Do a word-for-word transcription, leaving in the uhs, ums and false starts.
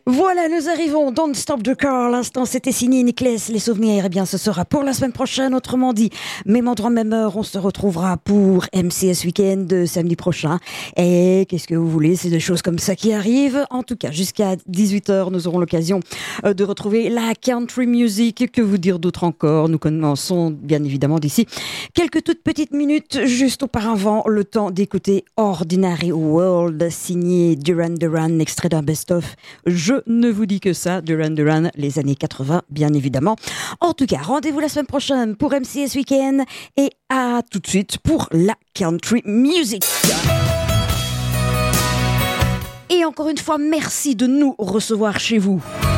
Voilà, nous arrivons. Don't Stop the Car. L'instant, c'était signé Nicholas. Les souvenirs, eh bien, ce sera pour la semaine prochaine. Autrement dit, même endroit, même heure, on se retrouvera pour M C S Weekend samedi prochain. Et qu'est-ce que vous voulez? C'est des choses comme ça qui arrivent. En tout cas, jusqu'à dix-huit heures, nous aurons l'occasion de retrouver la country music. Que vous dire d'autre encore? Nous commençons, bien évidemment, d'ici quelques toutes petites minutes. Juste auparavant, le temps d'écouter Ordinary World, signé Duran Duran, extrait d'un best-of. Je ne vous dis que ça, Duran Duran, les années quatre-vingts, bien évidemment. En tout cas, rendez-vous la semaine prochaine pour M C S Weekend et à tout de suite pour la country music. Et encore une fois, merci de nous recevoir chez vous.